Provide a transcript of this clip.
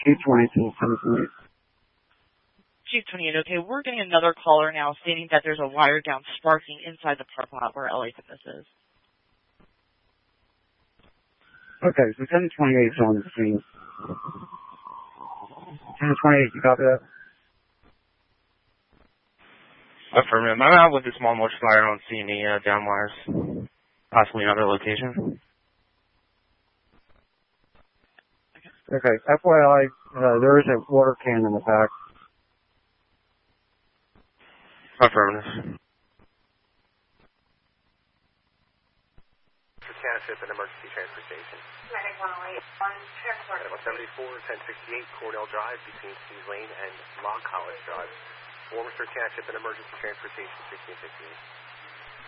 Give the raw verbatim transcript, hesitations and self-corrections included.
Chief twenty-two, seven twenty-eight. Chief twenty-eight, okay, we're getting another caller now stating that there's a wire down sparking inside the park lot where L A Fitness is. Okay, so ten twenty-eight is on the scene. ten twenty-eight, you copy that? Affirmative. I'm out with a small motion fire. I don't see any uh, down wires. Possibly another location. Okay, F Y I, uh, there is a water can in the back. Affirmative. Township and Emergency Transportation. Medic one oh eight, one transport. one seventy-four, ten sixty-eight, Cornell Drive between Steve's Lane and Log College Drive. Warminster Township and Emergency Transportation, sixteen fifty-eight.